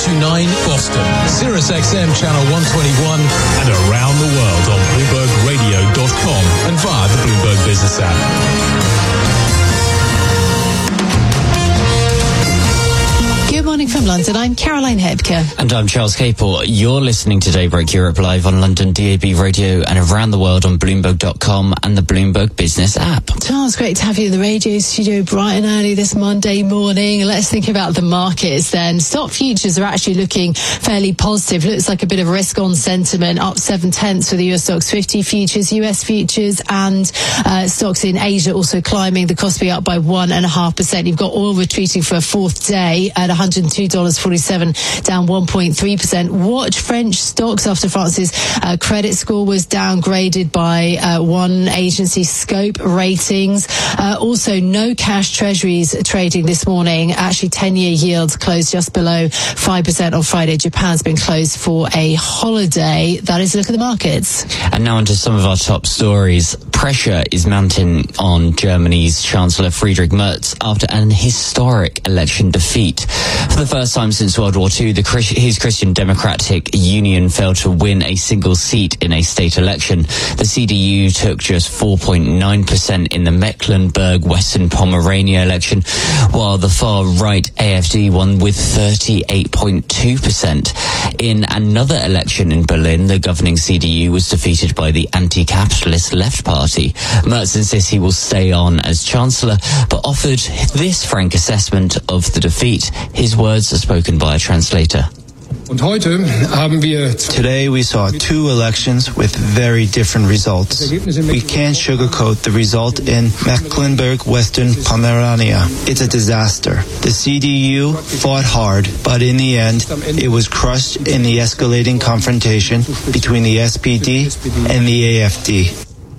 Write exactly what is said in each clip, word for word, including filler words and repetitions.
twenty-nine Boston, Sirius X M channel one twenty-one, and around the world on Bloomberg Radio dot com and via the Bloomberg Business app. Good morning from London. I'm Caroline Hebke. And I'm Charles Capel. You're listening to Daybreak Europe live on London D A B Radio and around the world on Bloomberg dot com and the Bloomberg Business app. Charles, great to have you in the radio studio bright and early this Monday morning. Let's think about the markets then. Stock futures are actually looking fairly positive. Looks like a bit of risk on sentiment, up seven tenths for the U S Stocks fifty futures, U S futures and uh, stocks in Asia also climbing. The Kospi up by one and a half percent. You've got oil retreating for a fourth day at one hundred two dollars forty-seven, down one point three percent. Watch French stocks after France's uh, credit score was downgraded by uh, one agency, Scope Ratings. Uh, also, no cash treasuries trading this morning. Actually, ten-year yields closed just below five percent on Friday. Japan's been closed for a holiday. That is a look at the markets. And now onto some of our top stories. Pressure is mounting on Germany's Chancellor Friedrich Merz after an historic election defeat. For the first time since World War Two, the, his Christian Democratic Union failed to win a single seat in a state election. The C D U took just four point nine percent in the Mecklenburg-Western Pomerania election, while the far-right A F D won with thirty-eight point two percent. In another election in Berlin, the governing C D U was defeated by the anti-capitalist Left Party. Merz insists he will stay on as Chancellor, but offered this frank assessment of the defeat. His words are spoken by a translator. Today we saw two elections with very different results. We can't sugarcoat the result in Mecklenburg-Western Pomerania. It's a disaster. The C D U fought hard, but in the end, it was crushed in the escalating confrontation between the S P D and the A F D.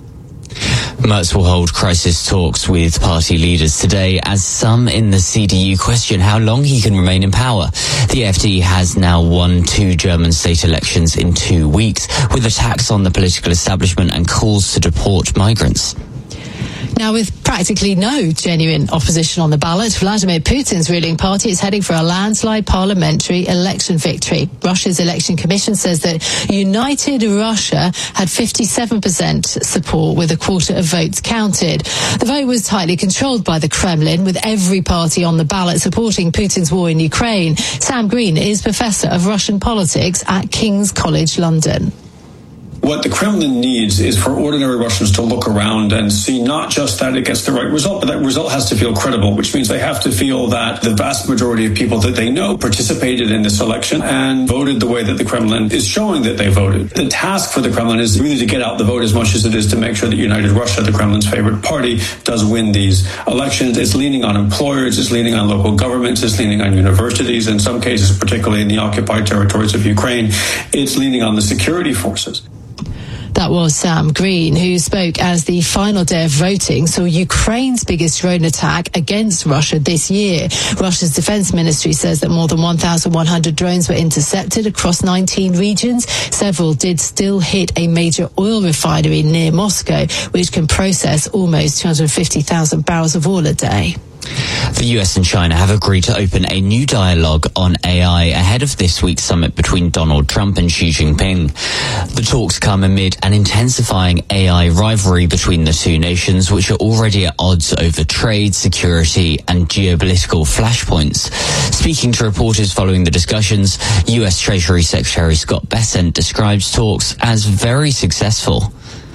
Merz will hold crisis talks with party leaders today as some in the C D U question how long he can remain in power. The A F D has now won two German state elections in two weeks, with attacks on the political establishment and calls to deport migrants. Now, with practically no genuine opposition on the ballot, Vladimir Putin's ruling party is heading for a landslide parliamentary election victory. Russia's election commission says that United Russia had fifty-seven percent support, with a quarter of votes counted. The vote was tightly controlled by the Kremlin, with every party on the ballot supporting Putin's war in Ukraine. Sam Green is Professor of Russian Politics at King's College London. What the Kremlin needs is for ordinary Russians to look around and see not just that it gets the right result, but that result has to feel credible, which means they have to feel that the vast majority of people that they know participated in this election and voted the way that the Kremlin is showing that they voted. The task for the Kremlin is really to get out the vote as much as it is to make sure that United Russia, the Kremlin's favorite party, does win these elections. It's leaning on employers, it's leaning on local governments, it's leaning on universities, in some cases, particularly in the occupied territories of Ukraine, it's leaning on the security forces. That was Sam Green, who spoke as the final day of voting saw Ukraine's biggest drone attack against Russia this year. Russia's defense ministry says that more than one thousand one hundred drones were intercepted across nineteen regions. Several did still hit a major oil refinery near Moscow, which can process almost two hundred fifty thousand barrels of oil a day. The U S and China have agreed to open a new dialogue on A I ahead of this week's summit between Donald Trump and Xi Jinping. The talks come amid an intensifying A I rivalry between the two nations, which are already at odds over trade, security, and geopolitical flashpoints. Speaking to reporters following the discussions, U S Treasury Secretary Scott Bessent describes talks as very successful.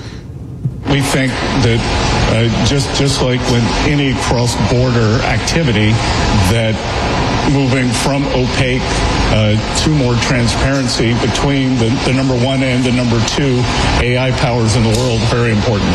We think that uh, just just like with any cross-border activity, that moving from opaque uh, to more transparency between the, the number one and the number two A I powers in the world, very important.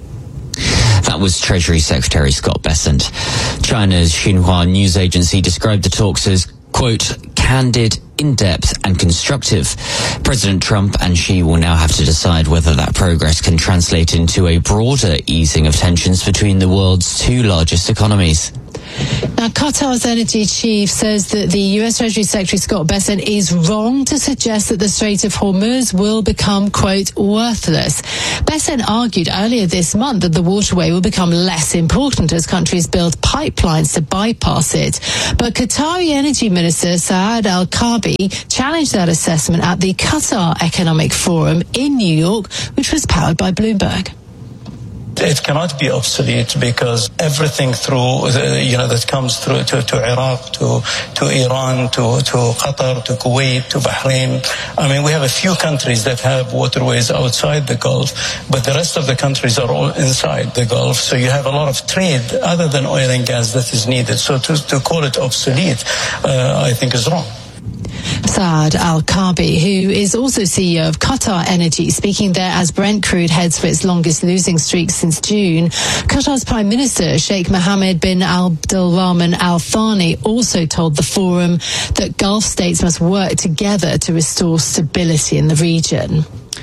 That was Treasury Secretary Scott Bessent. China's Xinhua news agency described the talks as, quote, candid, in-depth and constructive. President Trump and Xi will now have to decide whether that progress can translate into a broader easing of tensions between the world's two largest economies. Now, Qatar's energy chief says that the U S Treasury Secretary Scott Bessent is wrong to suggest that the Strait of Hormuz will become, quote, worthless. Bessent argued earlier this month that the waterway will become less important as countries build pipelines to bypass it. But Qatari Energy Minister Saad Al-Kaabi challenged that assessment at the Qatar Economic Forum in New York, which was powered by Bloomberg. It cannot be obsolete because everything through, the, you know, that comes through to, to Iraq, to, to Iran, to, to Qatar, to Kuwait, to Bahrain. I mean, we have a few countries that have waterways outside the Gulf, but the rest of the countries are all inside the Gulf. So you have a lot of trade other than oil and gas that is needed. So to, to call it obsolete, uh, I think is wrong. Saad Al-Kaabi, who is also C E O of Qatar Energy, speaking there as Brent crude heads for its longest losing streak since June. Qatar's Prime Minister, Sheikh Mohammed bin Abdulrahman Al Thani, also told the forum that Gulf states must work together to restore stability in the region.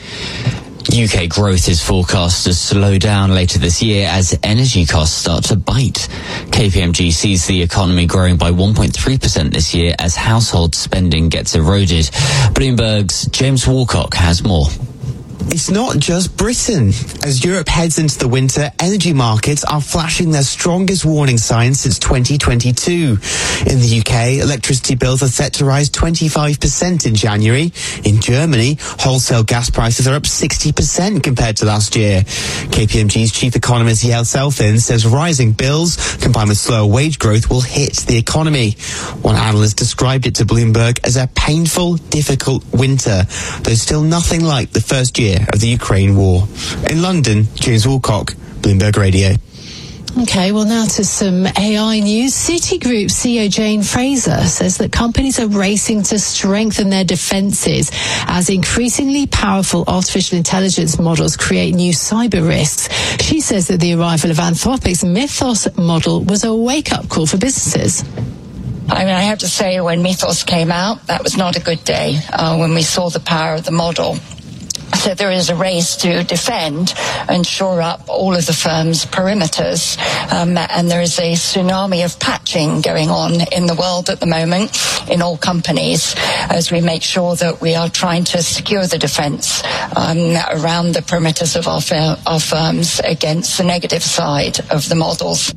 U K growth is forecast to slow down later this year as energy costs start to bite. K P M G sees the economy growing by one point three percent this year as household spending gets eroded. Bloomberg's James Walcock has more. It's not just Britain. As Europe heads into the winter, energy markets are flashing their strongest warning signs since twenty twenty-two. In the U K, electricity bills are set to rise twenty-five percent in January. In Germany, wholesale gas prices are up sixty percent compared to last year. K P M G's chief economist Yael Selfin says rising bills combined with slower wage growth will hit the economy. One analyst described it to Bloomberg as a painful, difficult winter. There's still nothing like the first year of the Ukraine war. In London, James Walcock, Bloomberg Radio. Okay, well now to some A I news. Citigroup C E O Jane Fraser says that companies are racing to strengthen their defences as increasingly powerful artificial intelligence models create new cyber risks. She says that the arrival of Anthropic's Mythos model was a wake-up call for businesses. I mean, I have to say, when Mythos came out, that was not a good day uh, when we saw the power of the model. So there is a race to defend and shore up all of the firm's perimeters. Um, and there is a tsunami of patching going on in the world at the moment in all companies as we make sure that we are trying to secure the defense um, around the perimeters of our, fir- our firms against the negative side of the models.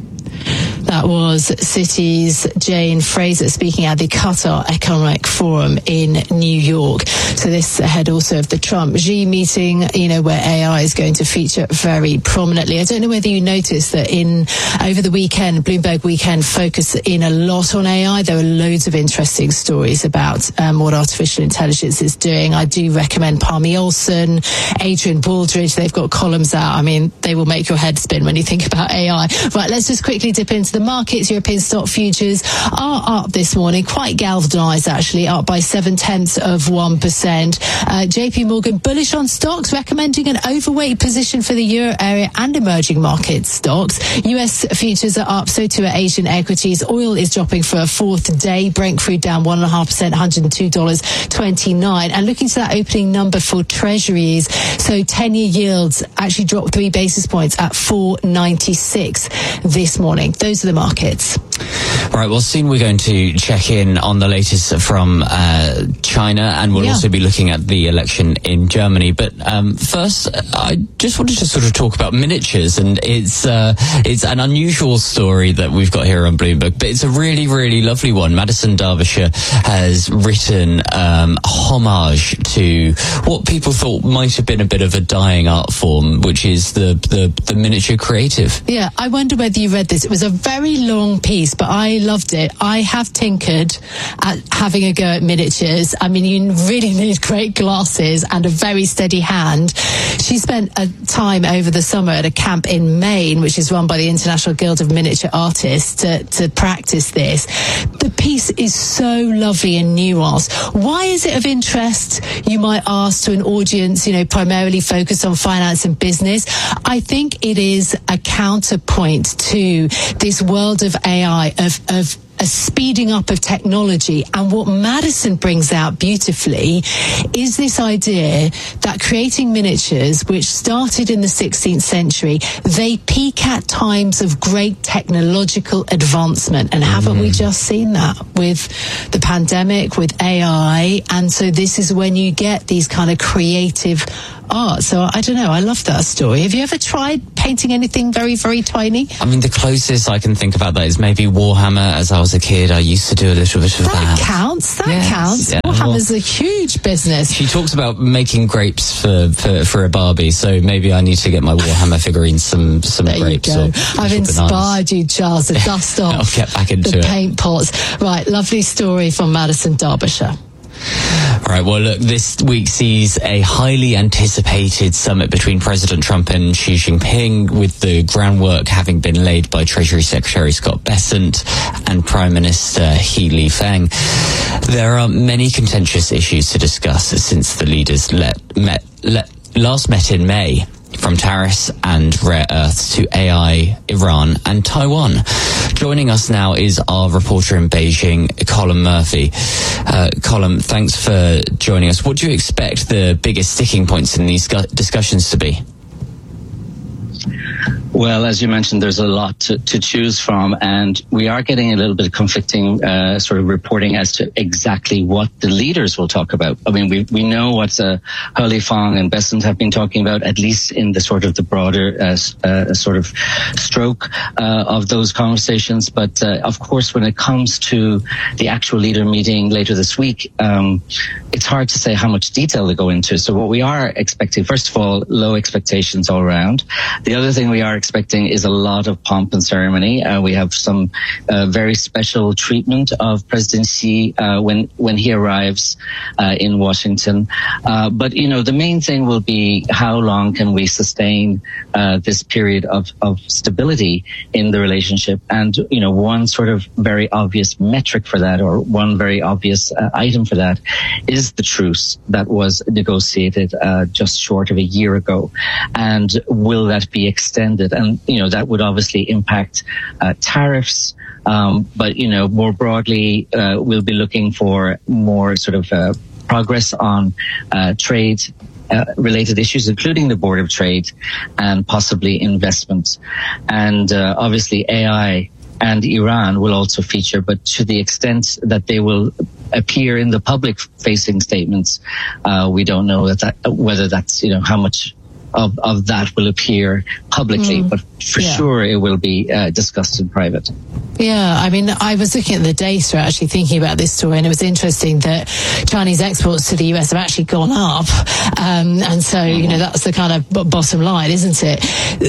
That was Citi's Jane Fraser speaking at the Qatar Economic Forum in New York. So this ahead also of the Trump-Xi meeting, you know, where A I is going to feature very prominently. I don't know whether you noticed that in over the weekend, Bloomberg Weekend focused in a lot on A I. There were loads of interesting stories about um, what artificial intelligence is doing. I do recommend Palmy Olson, Adrian Baldridge. They've got columns out. I mean, they will make your head spin when you think about A I. Right, let's just quickly dip into the markets. European stock futures are up this morning, quite galvanised actually, up by seven tenths of one percent. Uh, J P Morgan bullish on stocks, recommending an overweight position for the euro area and emerging market stocks. U S futures are up, so too are Asian equities. Oil is dropping for a fourth day. Brent crude down one point five percent, one hundred two dollars twenty-nine. And looking to that opening number for treasuries, so ten-year yields actually dropped three basis points at four ninety-six this morning. Those are the markets. Right, well, soon we're going to check in on the latest from uh, China, and we'll yeah. also be looking at the election in Germany. But um, first, I just wanted to sort of talk about miniatures, and it's uh, it's an unusual story that we've got here on Bloomberg, but it's a really, really lovely one. Madison Derbyshire has written um, a homage to what people thought might have been a bit of a dying art form, which is the, the, the miniature creative. Yeah, I wonder whether you read this. It was a very long piece, but I loved it. I have tinkered at having a go at miniatures. I mean, you really need great glasses and a very steady hand. She spent a time over the summer at a camp in Maine, which is run by the International Guild of Miniature Artists, to, to practice this. The piece is so lovely and nuanced. Why is it of interest, you might ask, to an audience, you know, primarily focused on finance and business? I think it is a counterpoint to this world of A I, of, of a speeding up of technology. And what Madison brings out beautifully is this idea that creating miniatures, which started in the sixteenth century, they peak at times of great technological advancement. And haven't mm. we just seen that with the pandemic, with A I? And so this is when you get these kind of creative art. So I don't know, I love that story. Have you ever tried painting anything very, very tiny? I mean, the closest I can think about that is maybe Warhammer. As I was a kid, I used to do a little bit of that. That counts, that yes, counts. Yeah. Warhammer's well, a huge business. She talks about making grapes for, for, for a Barbie, so maybe I need to get my Warhammer figurines some, some there grapes. You go. Or I've inspired bananas. you, Charles, to dust off I'll get back into the it. paint pots. Right, lovely story from Madison, Derbyshire. All right, well, look, this week sees a highly anticipated summit between President Trump and Xi Jinping, with the groundwork having been laid by Treasury Secretary Scott Bessent and Prime Minister He Lifeng. There are many contentious issues to discuss since the leaders let, met, let, last met in May. From tariffs and rare earths to A I, Iran and Taiwan. Joining us now is our reporter in Beijing, Colin Murphy. Uh, Colin, thanks for joining us. What do you expect the biggest sticking points in these discussions to be? Well, as you mentioned, there's a lot to, to choose from, and we are getting a little bit of conflicting uh, sort of reporting as to exactly what the leaders will talk about. I mean, we we know what uh, He Lifeng and Bessent have been talking about, at least in the sort of the broader uh, uh, sort of stroke uh, of those conversations. But uh, of course, when it comes to the actual leader meeting later this week, um, it's hard to say how much detail they go into. So what we are expecting, first of all, low expectations all around. The other thing we are expecting is a lot of pomp and ceremony. Uh, we have some uh, very special treatment of President Xi uh, when when he arrives uh, in Washington. Uh, but you know, the main thing will be how long can we sustain uh, this period of of stability in the relationship. And you know, one sort of very obvious metric for that, or one very obvious uh, item for that, is the truce that was negotiated uh, just short of a year ago. And will that be extended? And, you know, that would obviously impact uh, tariffs. Um, but, you know, more broadly, uh, we'll be looking for more sort of uh, progress on uh, trade Uh, related issues, including the Board of Trade and possibly investments. And uh, obviously A I and Iran will also feature, but to the extent that they will appear in the public-facing statements, uh, we don't know that, that whether that's, you know, how much of, of that will appear publicly, mm. but for yeah. sure it will be uh, discussed in private. Yeah, I mean, I was looking at the data, actually thinking about this story, and it was interesting that Chinese exports to the U S have actually gone up. Um, and so, you know, that's the kind of b- bottom line, isn't it?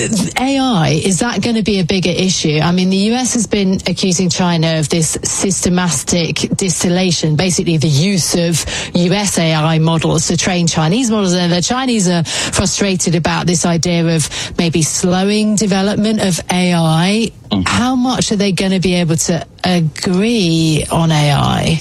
A I, is that going to be a bigger issue? I mean, the U S has been accusing China of this systematic distillation, basically the use of U S A I models to train Chinese models. And the Chinese are frustrated about this idea of maybe slowing development of A I. Mm-hmm. How much are they going to be able to agree on A I?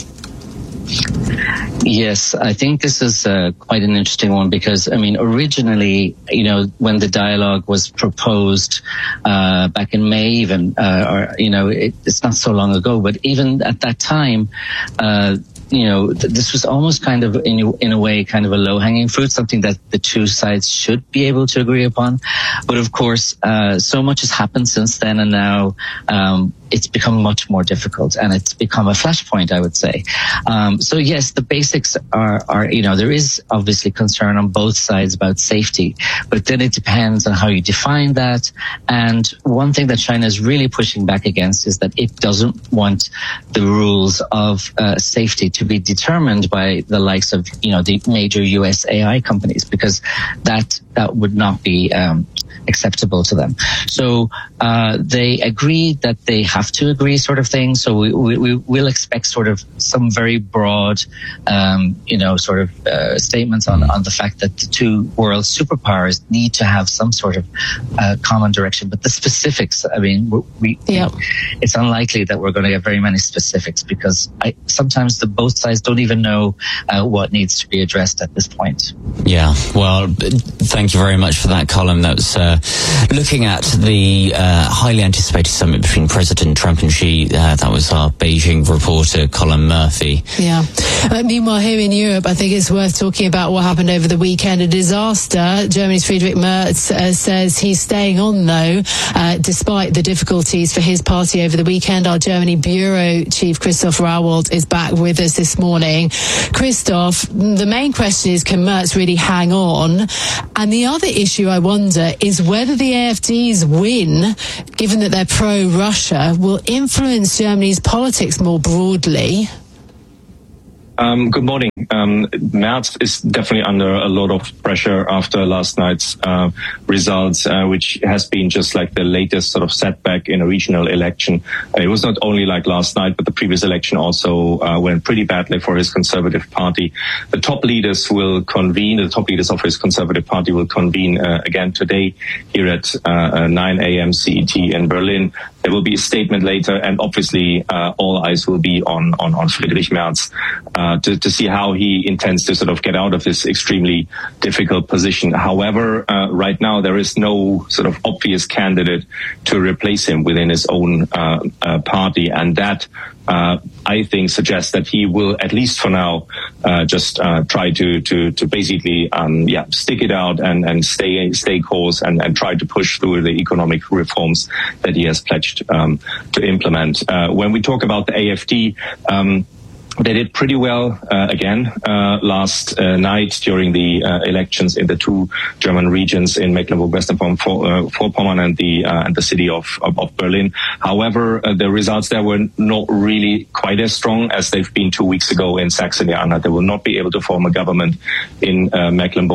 Yes, I think this is uh, quite an interesting one because, I mean, originally, you know, when the dialogue was proposed uh, back in May even, uh, or, you know, it, it's not so long ago, but even at that time, uh, you know, th- this was almost kind of, in a, in a way, kind of a low-hanging fruit, something that the two sides should be able to agree upon. But of course, uh, so much has happened since then, and now um, it's become much more difficult, and it's become a flashpoint, I would say. Um, so yes, the basics are, are, you know, there is obviously concern on both sides about safety, but then it depends on how you define that. And one thing that China is really pushing back against is that it doesn't want the rules of uh, safety to be determined by the likes of, you know, the major U S A I companies, because that that would not be um, acceptable to them. So uh, they agree that they have to agree, sort of thing. So we, we, we will expect sort of some very broad, um, you know, sort of uh, statements on, on the fact that the two world superpowers need to have some sort of uh, common direction. But the specifics, I mean, we, yep. it's unlikely that we're going to get very many specifics, because I, sometimes the both sides don't even know uh, what needs to be addressed at this point. Yeah, well, thank you very much for that, Colin. That was uh, uh, looking at the uh, highly anticipated summit between President Trump and Xi. Uh, that was our Beijing reporter, Colin Murphy. Yeah. Uh, meanwhile, here in Europe, I think it's worth talking about what happened over the weekend. A disaster. Germany's Friedrich Merz uh, says he's staying on, though, uh, despite the difficulties for his party over the weekend. Our Germany Bureau Chief Christoph Rauwald is back with us this morning. Christoph, the main question is, can Merz really hang on? And the other issue, I wonder, is whether the A F D's win, given that they're pro-Russia, will influence Germany's politics more broadly. Um, good morning. Um, Merz is definitely under a lot of pressure after last night's uh, results, uh, which has been just like the latest sort of setback in a regional election. Uh, it was not only like last night, but the previous election also uh, went pretty badly for his Conservative Party. The top leaders will convene, the top leaders of his Conservative Party will convene uh, again today here at uh, nine a.m. C E T in Berlin. There will be a statement later, and obviously uh, all eyes will be on, on, on Friedrich Merz uh, to, to see how he intends to sort of get out of this extremely difficult position. However, uh, right now there is no sort of obvious candidate to replace him within his own uh, uh, party, and that Uh, I think suggests that he will, at least for now, uh, just uh, try to to to basically um, yeah stick it out and and stay stay course and and try to push through the economic reforms that he has pledged um, to implement. Uh, when we talk about the A F D. Um, They did pretty well uh, again uh, last uh, night during the uh, elections in the two German regions in Mecklenburg-Vorpommern and the uh, and the city of, of, of Berlin. However, uh, the results there were not really quite as strong as they've been two weeks ago in Saxony-Anhalt. They will not be able to form a government in uh,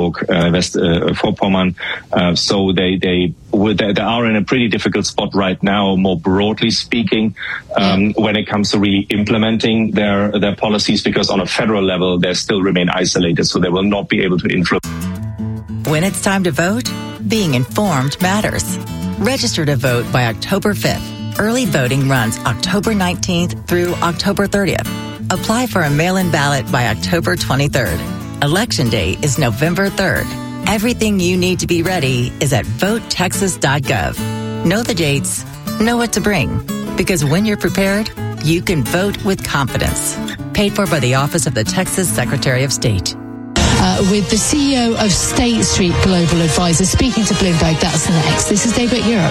Mecklenburg-Vorpommern. Uh, uh, so they they, they they are in a pretty difficult spot right now, more broadly speaking, um, when it comes to really implementing their their policies, because on a federal level they still remain isolated, so they will not be able to influence. When it's time to vote, being informed matters. Register to vote by October fifth. Early voting runs October nineteenth through October thirtieth. Apply for a mail-in ballot by October twenty-third. Election day is November third. Everything you need to be ready is at vote texas dot gov. Know the dates, know what to bring, because when you're prepared, you can vote with confidence. Paid for by the Office of the Texas Secretary of State. Uh, with the C E O of State Street Global Advisors speaking to Bloomberg. That's next. This is Daybreak Europe.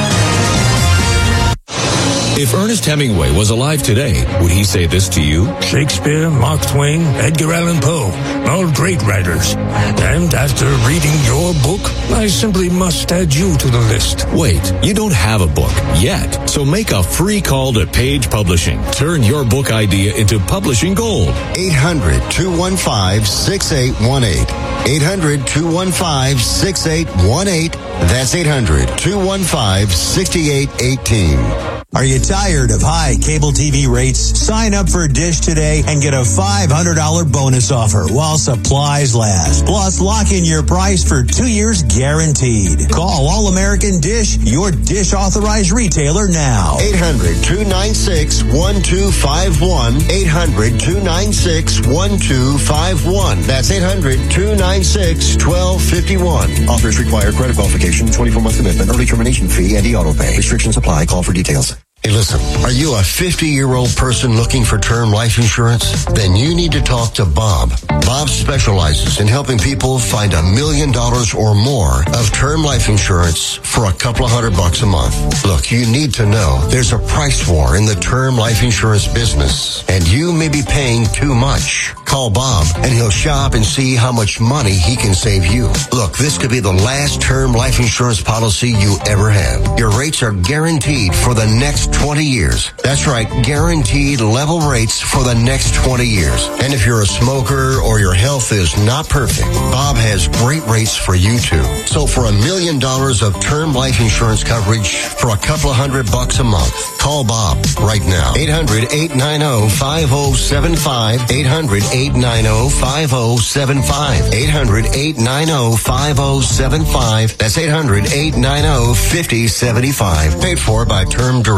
If Ernest Hemingway was alive today, would he say this to you? Shakespeare, Mark Twain, Edgar Allan Poe, all great writers. And after reading your book, I simply must add you to the list. Wait, you don't have a book yet. So make a free call to Page Publishing. Turn your book idea into publishing gold. eight hundred, two one five, six eight one eight. eight hundred, two one five, six eight one eight. That's eight hundred, two one five, six eight one eight. Are you tired of high cable T V rates? Sign up for Dish today and get a five hundred dollars bonus offer while supplies last. Plus, lock in your price for two years guaranteed. Call All American Dish, your Dish authorized retailer now. eight hundred, two nine six, one two five one. eight hundred, two nine six, one two five one. That's eight hundred, two nine six, one two five one. Offers require credit qualification, twenty-four month commitment, early termination fee, and e-auto pay. Restrictions apply. Call for details. Hey, listen, are you a fifty-year-old person looking for term life insurance? Then you need to talk to Bob. Bob specializes in helping people find a million dollars or more of term life insurance for a couple of hundred bucks a month. Look, you need to know there's a price war in the term life insurance business, and you may be paying too much. Call Bob, and he'll shop and see how much money he can save you. Look, this could be the last term life insurance policy you ever have. Your rates are guaranteed for the next twenty years. That's right, guaranteed level rates for the next twenty years. And if you're a smoker or your health is not perfect, Bob has great rates for you too. So for a million dollars of term life insurance coverage for a couple of hundred bucks a month, call Bob right now. eight hundred, eight nine zero, five zero seven five. eight hundred, eight nine zero, five zero seven five. eight hundred, eight nine zero, five zero seven five. That's eight hundred, eight nine zero, five zero seven five. Paid for by Term Direct.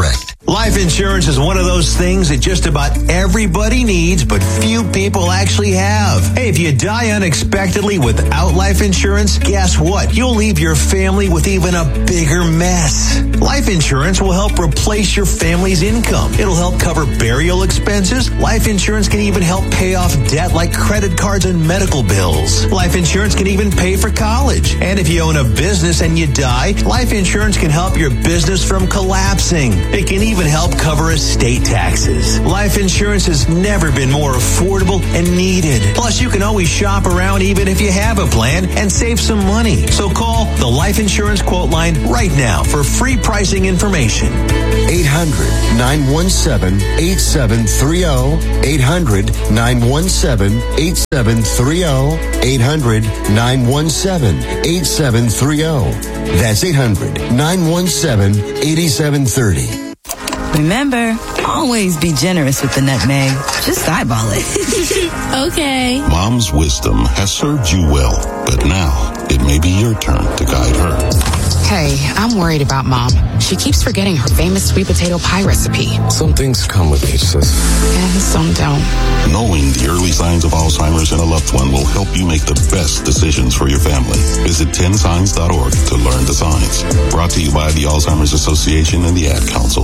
Life insurance is one of those things that just about everybody needs, but few people actually have. Hey, if you die unexpectedly without life insurance, guess what? You'll leave your family with even a bigger mess. Life insurance will help replace your family's income. It'll help cover burial expenses. Life insurance can even help pay off debt like credit cards and medical bills. Life insurance can even pay for college. And if you own a business and you die, life insurance can help your business from collapsing. It can even help cover estate taxes. Life insurance has never been more affordable and needed. Plus, you can always shop around even if you have a plan and save some money. So call the Life Insurance Quote Line right now for free pricing information. eight hundred, nine one seven, eight seven three zero. eight hundred, nine one seven, eight seven three zero. eight hundred, nine one seven, eight seven three zero. That's eight hundred, nine one seven, eight seven three zero. Remember, always be generous with the nutmeg. Just eyeball it. Okay. Mom's wisdom has served you well, but now it may be your turn to guide her. Hey, I'm worried about Mom. She keeps forgetting her famous sweet potato pie recipe. Some things come with age, sis. And some don't. Knowing the early signs of Alzheimer's in a loved one will help you make the best decisions for your family. Visit ten signs dot org to learn the signs. Brought to you by the Alzheimer's Association and the Ad Council.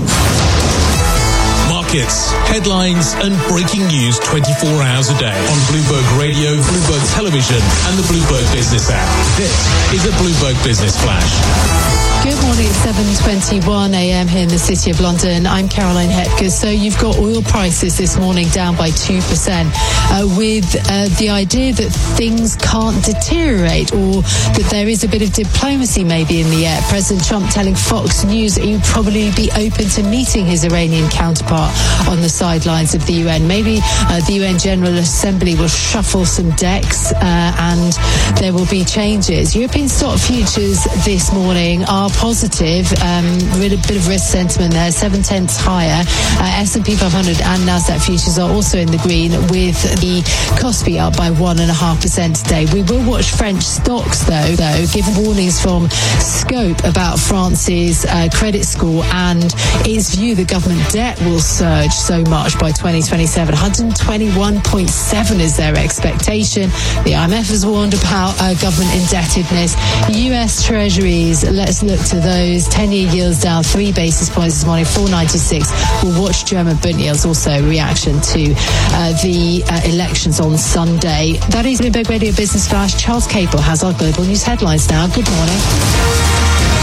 Markets, headlines, and breaking news twenty-four hours a day on Bloomberg Radio, Bloomberg Television, and the Bloomberg Business app. This is the Bloomberg Business Flash. Good morning, it's seven twenty-one a.m. here in the City of London. I'm Caroline Hepker. So you've got oil prices this morning down by two percent uh, with uh, the idea that things can't deteriorate or that there is a bit of diplomacy maybe in the air. President Trump telling Fox News that he would probably be open to meeting his Iranian counterpart on the sidelines of the U N. Maybe uh, the U N General Assembly will shuffle some decks uh, and there will be changes. European stock futures this morning are positive, um, with a bit of risk sentiment there, seven tenths higher. Uh, S and P five hundred and Nasdaq futures are also in the green, with the Kospi up by one and a half percent today. We will watch French stocks though, though, given warnings from Scope about France's uh, credit score and its view that government debt will surge so much by twenty twenty-seven. one hundred twenty-one point seven is their expectation. The I M F has warned about uh, government indebtedness. U S Treasuries, let's look to those. ten-year yields down three basis points this morning, four ninety-six. We'll watch German Bund yields, also reaction to uh, the uh, elections on Sunday. That is Bloomberg Radio Business Flash. Charles Capel has our global news headlines now. Good morning.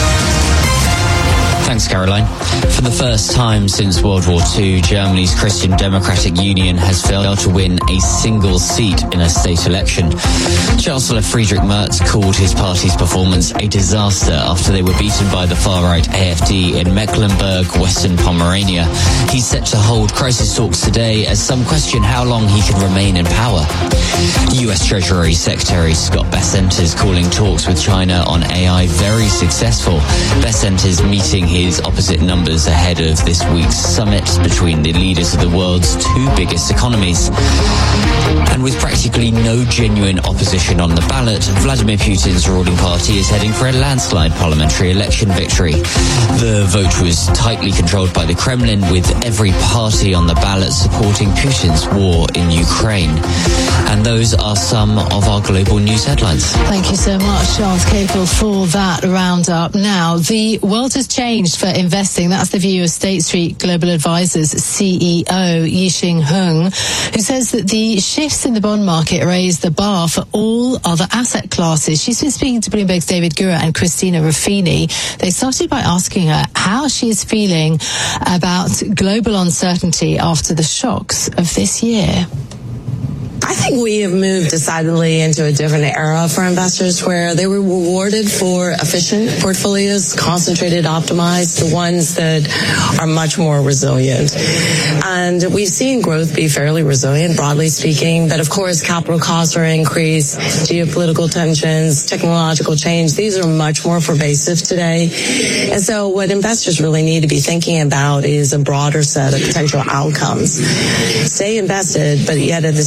Thanks, Caroline. For the first time since World War Two, Germany's Christian Democratic Union has failed to win a single seat in a state election. Chancellor Friedrich Merz called his party's performance a disaster after they were beaten by the far-right A F D in Mecklenburg, Western Pomerania. He's set to hold crisis talks today as some question how long he can remain in power. U S Treasury Secretary Scott Bessent is calling talks with China on A I very successful. Bessent is meeting his His opposite numbers ahead of this week's summit between the leaders of the world's two biggest economies. And with practically no genuine opposition on the ballot, Vladimir Putin's ruling party is heading for a landslide parliamentary election victory. The vote was tightly controlled by the Kremlin, with every party on the ballot supporting Putin's war in Ukraine. And those are some of our global news headlines. Thank you so much, Charles Capel, for that roundup. Now, the world has changed for investing. That's the view of State Street Global Advisors C E O Yixing Hung, who says that the shifts in the bond market raise the bar for all other asset classes. She's been speaking to Bloomberg's David Gura and Christina Ruffini. They started by asking her how she is feeling about global uncertainty after the shocks of this year. I think we have moved decidedly into a different era for investors where they were rewarded for efficient portfolios, concentrated, optimized, the ones that are much more resilient. And we've seen growth be fairly resilient, broadly speaking. But of course, capital costs are increased, geopolitical tensions, technological change. These are much more pervasive today. And so what investors really need to be thinking about is a broader set of potential outcomes. Stay invested, but yet at the same time,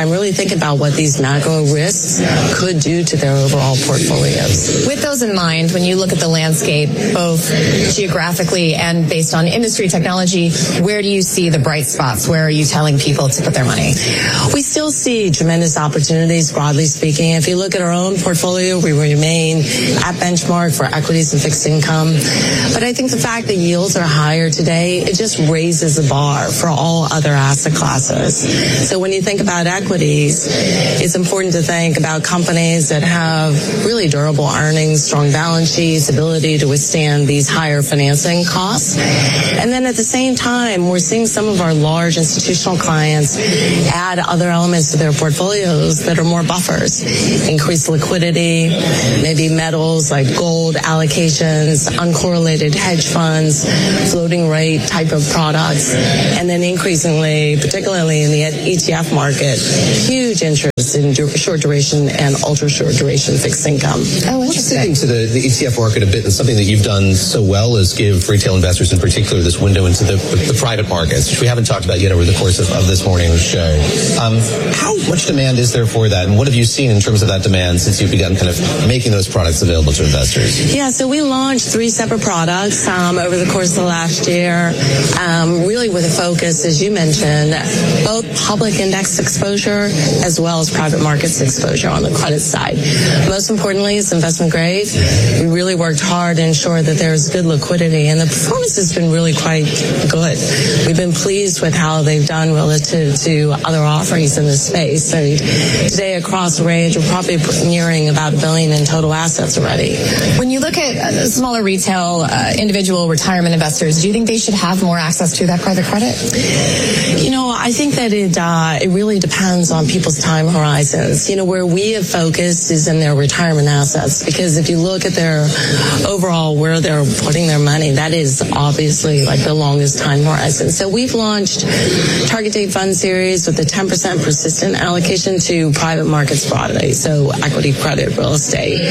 time, really think about what these macro risks could do to their overall portfolios. With those in mind, when you look at the landscape, both geographically and based on industry technology, where do you see the bright spots? Where are you telling people to put their money? We still see tremendous opportunities, broadly speaking. If you look at our own portfolio, we remain at benchmark for equities and fixed income. But I think the fact that yields are higher today, it just raises the bar for all other asset classes. So when you think about equities, it's important to think about companies that have really durable earnings, strong balance sheets, ability to withstand these higher financing costs. And then at the same time, we're seeing some of our large institutional clients add other elements to their portfolios that are more buffers, increased liquidity, maybe metals like gold allocations, uncorrelated hedge funds, floating rate type of products, and then increasingly, particularly in the E T F market, huge interest in du- short duration and ultra short duration fixed income. Oh, interesting. To the, the E T F market a bit, and something that you've done so well is give retail investors in particular this window into the, the, the private markets, which we haven't talked about yet over the course of, of this morning's show. Um, how much demand is there for that, and what have you seen in terms of that demand since you've begun kind of making those products available to investors? Yeah, so we launched three separate products um, over the course of the last year, um, really with a focus, as you mentioned, both public index exposure as well as private markets exposure on the credit side. Most importantly, it's investment grade. We really worked hard to ensure that there's good liquidity, and the performance has been really quite good. We've been pleased with how they've done relative to other offerings in this space. So today across the range, we're probably nearing about a billion in total assets already. When you look at uh, smaller retail, uh, individual retirement investors, do you think they should have more access to that private credit? You know, I think that it uh, it really depends on people's time horizons. You know, where we have focused is in their retirement assets, because if you look at their overall where they're putting their money, that is obviously like the longest time horizon. So we've launched target date fund series with a ten percent persistent allocation to private markets broadly, so equity, credit, real estate.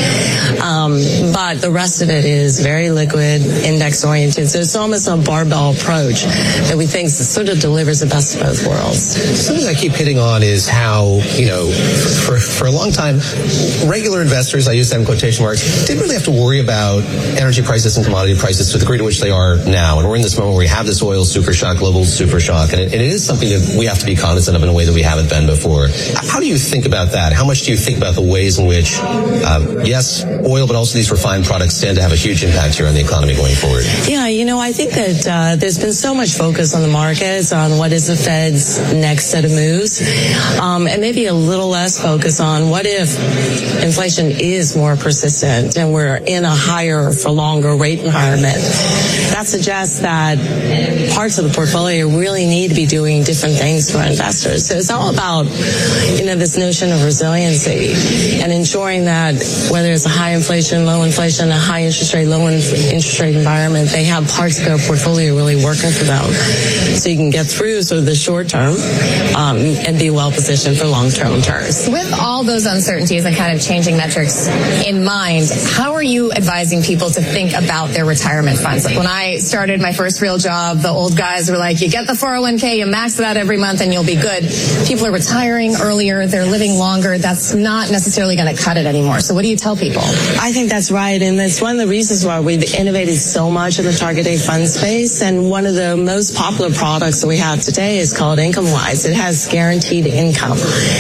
Um, but the rest of it is very liquid, index oriented. So it's almost a barbell approach that we think sort of delivers the best of both worlds. Something I keep hitting on is how, you know, for, for a long time, regular investors, I use that in quotation marks, didn't really have to worry about energy prices and commodity prices to the degree to which they are now. And we're in this moment where we have this oil super shock, global super shock, and it, and it is something that we have to be cognizant of in a way that we haven't been before. How do you think about that? How much do you think about the ways in which, um, yes, oil, but also these refined products stand to have a huge impact here on the economy going forward? Yeah, you know, I think that uh, there's been so much focus on the markets, on what is the Fed's next set of moves, um, and maybe a little less focus on what if inflation is more persistent and we're in a higher for longer rate environment. That suggests that parts of the portfolio really need to be doing different things for investors. So it's all about, you know, this notion of resiliency and ensuring that whether it's a high inflation, low inflation, a high interest rate, low interest rate environment, they have parts of their portfolio really working for them. So you can get through sort of the short term um, and be well positioned for long term returns. With all those uncertainties and kind of changing metrics in mind, how are you advising people to think about their retirement funds? Like when I started my first real job, the old guys were like, you get the four oh one k, you max it out every month and you'll be good. People are retiring earlier, they're living longer. That's not necessarily going to cut it anymore. So what do you tell people? I think that's right, and that's one of the reasons why we've innovated so much in the target date fund space. And one of the most popular products that we have today is called IncomeWise. It has guaranteed income,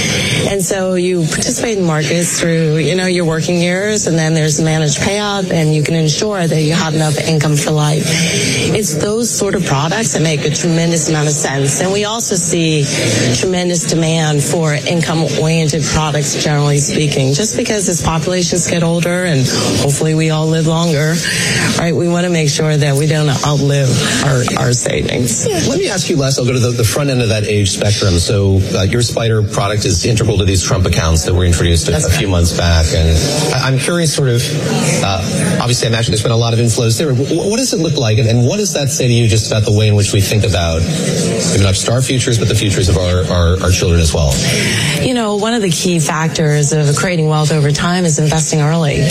and so you participate in markets through, you know, your working years, and then there's managed payout, and you can ensure that you have enough income for life. It's those sort of products that make a tremendous amount of sense, and we also see tremendous demand for income-oriented products, generally speaking, just because as populations get older and hopefully we all live longer, right, we want to make sure that we don't outlive our, our savings. Let me ask you, Les, I'll go to the, the front end of that age spectrum. So uh, your SPDR product is integral to these Trump accounts that were introduced a, a few months back, and I, I'm curious sort of, uh, obviously I imagine there's been a lot of inflows there. What, what does it look like, and, and what does that say to you just about the way in which we think about maybe not just our futures, but the futures of our, our, our children as well? You know, one of the key factors of creating wealth over time is investing early.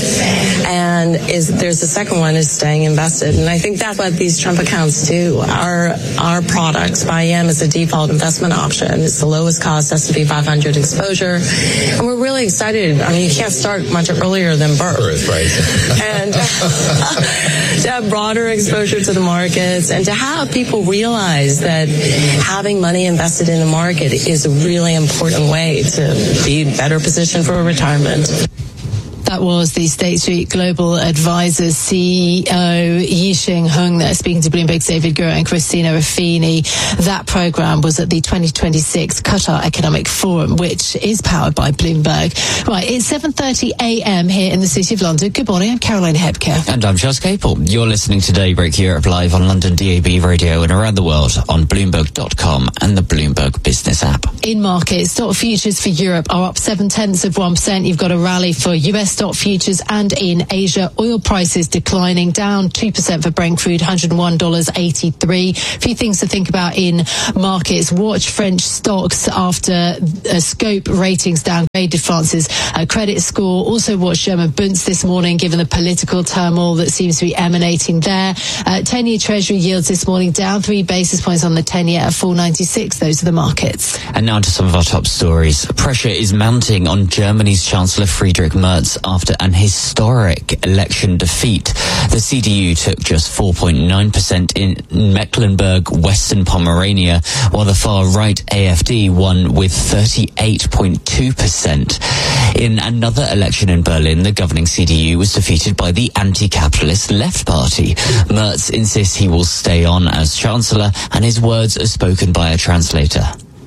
And is there's the second one is staying invested. And I think that's what these Trump accounts do. Our our products by E M is a default investment option. It's the lowest cost S and P five hundred exposure. And we're really excited. I mean, you can't start much earlier than birth. Birth, right. And to have broader exposure to the markets and to have people realize that having money invested in the market is a really important way to be better positioned for retirement. That was the State Street Global Advisors C E O Yixing Hung there, speaking to Bloomberg's David Gura and Christina Ruffini. That program was at the twenty twenty-six Qatar Economic Forum, which is powered by Bloomberg. Right, it's seven thirty a.m. here in the City of London. Good morning, I'm Caroline Hebke. And I'm Charles Capel. You're listening to Daybreak Europe live on London D A B radio and around the world on Bloomberg dot com and the Bloomberg Business app. In markets, stock futures for Europe are up seven tenths of one percent. You've got a rally for U S stock futures, and in Asia, oil prices declining, down two percent for Brent crude, one hundred one dollars and eighty-three cents. A few things to think about in markets. Watch French stocks after uh, Scope ratings downgraded France's uh, credit score. Also watch German Bunds this morning, given the political turmoil that seems to be emanating there. Uh, ten-year Treasury yields this morning down three basis points on the ten-year at four ninety-six. Those are the markets. And now to some of our top stories. Pressure is mounting on Germany's Chancellor Friedrich Merz after an historic election defeat. The C D U took just four point nine percent in Mecklenburg, Western Pomerania, while the far-right A F D won with thirty-eight point two percent. In another election in Berlin, the governing C D U was defeated by the anti-capitalist Left Party. Merz insists he will stay on as Chancellor, and his words are spoken by a translator.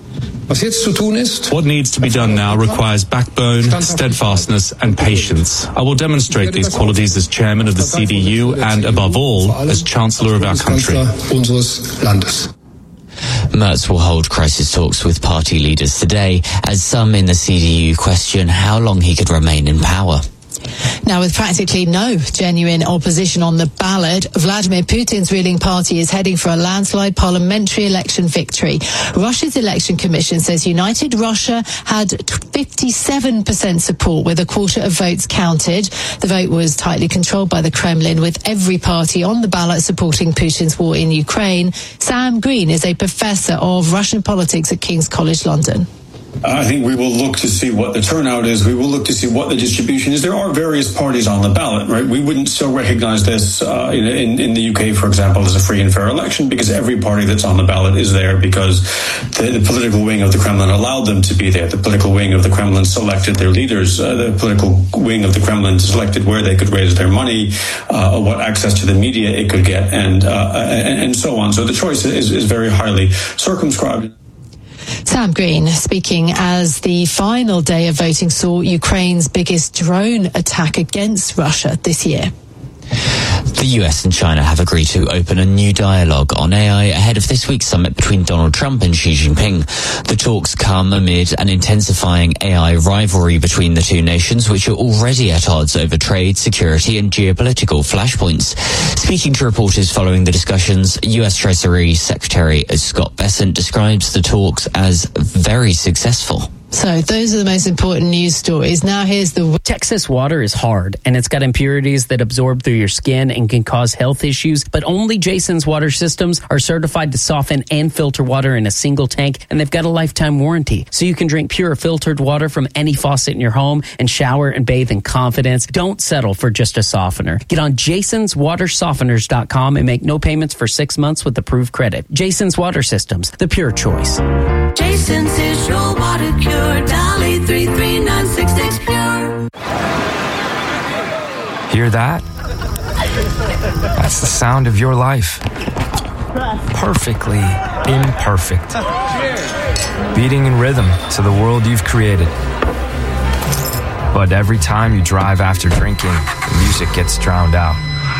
What needs to be done now requires backbone, steadfastness and patience. I will demonstrate these qualities as chairman of the C D U and, above all, as Chancellor of our country. Merz will hold crisis talks with party leaders today, as some in the C D U question how long he could remain in power. Now, with practically no genuine opposition on the ballot, Vladimir Putin's ruling party is heading for a landslide parliamentary election victory. Russia's election commission says United Russia had fifty-seven percent support, with a quarter of votes counted. The vote was tightly controlled by the Kremlin, with every party on the ballot supporting Putin's war in Ukraine. Sam Green is a professor of Russian politics at King's College London. I think we will look to see what the turnout is. We will look to see what the distribution is. There are various parties on the ballot, right? We wouldn't still recognize this uh, in, in, in the U K, for example, as a free and fair election, because every party that's on the ballot is there because the, the political wing of the Kremlin allowed them to be there. The political wing of the Kremlin selected their leaders. Uh, the political wing of the Kremlin selected where they could raise their money, uh, what access to the media it could get, and, uh, and, and so on. So the choice is, is very highly circumscribed. Sam Green speaking as the final day of voting saw Ukraine's biggest drone attack against Russia this year. The U S and China have agreed to open a new dialogue on A I ahead of this week's summit between Donald Trump and Xi Jinping. The talks come amid an intensifying A I rivalry between the two nations, which are already at odds over trade, security and geopolitical flashpoints. Speaking to reporters following the discussions, U S Treasury Secretary Scott Bessent describes the talks as very successful. So those are the most important news stories. Now here's the... Texas water is hard, and it's got impurities that absorb through your skin and can cause health issues, but only Jason's water systems are certified to soften and filter water in a single tank, and they've got a lifetime warranty. So you can drink pure filtered water from any faucet in your home and shower and bathe in confidence. Don't settle for just a softener. Get on jasons water softeners dot com and make no payments for six months with approved credit. Jason's Water Systems, the pure choice. Jason's is your water cure. Dolly three three nine six six pure. Hear that? That's the sound of your life. Perfectly imperfect. Beating in rhythm to the world you've created. But every time you drive after drinking, the music gets drowned out.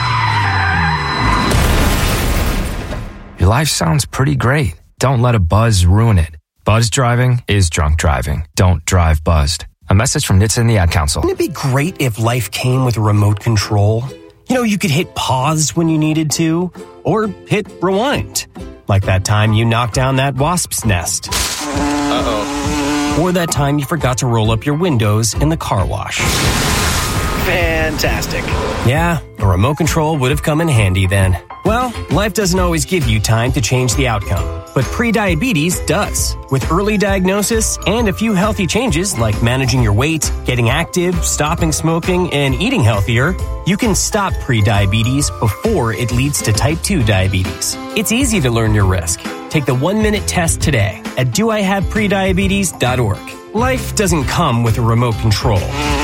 Your life sounds pretty great. Don't let a buzz ruin it. Buzz driving is drunk driving. Don't drive buzzed. A message from N H T S A and the Ad Council. Wouldn't it be great if life came with a remote control? You know, you could hit pause when you needed to, or hit rewind. Like that time you knocked down that wasp's nest. Uh-oh. Or that time you forgot to roll up your windows in the car wash. Fantastic. Yeah, a remote control would have come in handy then. Well, life doesn't always give you time to change the outcome. but prediabetes does. With early diagnosis and a few healthy changes like managing your weight, getting active, stopping smoking, and eating healthier, you can stop prediabetes before it leads to type two diabetes. It's easy to learn your risk. Take the one-minute test today at do I have prediabetes dot org. Life doesn't come with a remote control.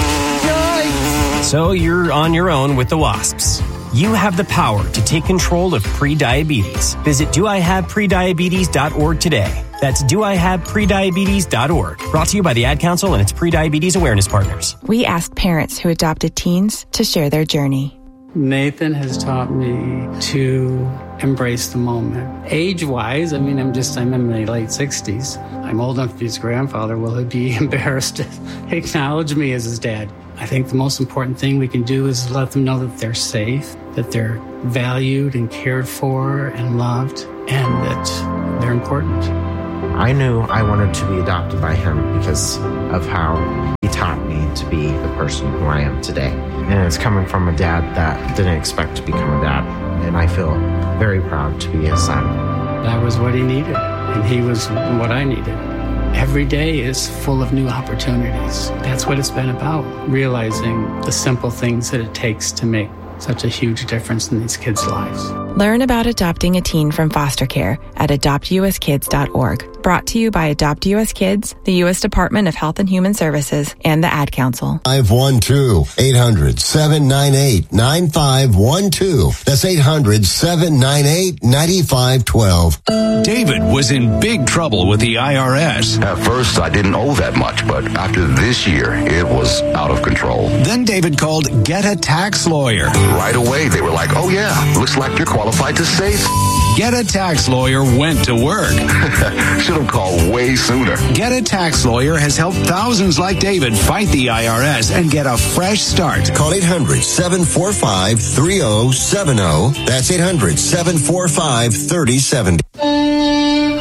So you're on your own with the WASPs. You have the power to take control of prediabetes. Visit do I have prediabetes dot org today. That's do I have prediabetes dot org. Brought to you by the Ad Council and its Prediabetes Awareness Partners. We asked parents who adopted teens to share their journey. Nathan has taught me to embrace the moment. Age-wise, I mean, I'm just, I'm in my late sixties. I'm old enough to be his grandfather. Will he be embarrassed to acknowledge me as his dad? I think the most important thing we can do is let them know that they're safe, that they're valued and cared for and loved, and that they're important. I knew I wanted to be adopted by him because of how he taught me to be the person who I am today. And it's coming from a dad that didn't expect to become a dad. And I feel very proud to be his son. That was what he needed, and he was what I needed. Every day is full of new opportunities. That's what it's been about, realizing the simple things that it takes to make such a huge difference in these kids' lives. Learn about adopting a teen from foster care at adopt u s kids dot org. Brought to you by Adopt U S Kids, the U S Department of Health and Human Services, and the Ad Council. five one two, eight hundred, seven nine eight, nine five one two. That's eight hundred, seven nine eight, nine five one two. David was in big trouble with the I R S. At first, I didn't owe that much, but after this year, it was out of control. Then David called Get a Tax Lawyer. Right away, they were like, oh yeah, looks like you're qualified to save. Get a Tax Lawyer went to work. Should have called way sooner. Get a Tax Lawyer has helped thousands like David fight the I R S and get a fresh start. Call eight hundred, seven four five, three oh seven oh. That's eight hundred, seven four five, three oh seven oh.